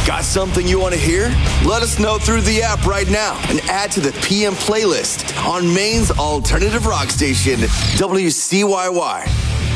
Got something you want to hear? Let us know through the app right now and add to the PM playlist on Maine's alternative rock station, WCYY.